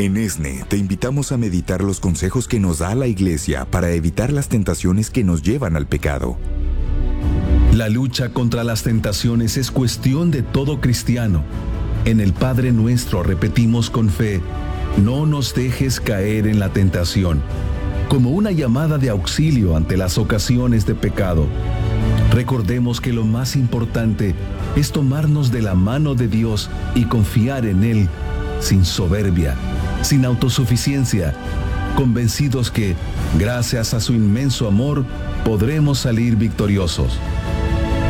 En ESNE te invitamos a meditar los consejos que nos da la Iglesia para evitar las tentaciones que nos llevan al pecado. La lucha contra las tentaciones es cuestión de todo cristiano. En el Padre Nuestro repetimos con fe: no nos dejes caer en la tentación, como una llamada de auxilio ante las ocasiones de pecado. Recordemos que lo más importante es tomarnos de la mano de Dios y confiar en Él, sin soberbia, sin autosuficiencia, convencidos que, gracias a su inmenso amor, podremos salir victoriosos.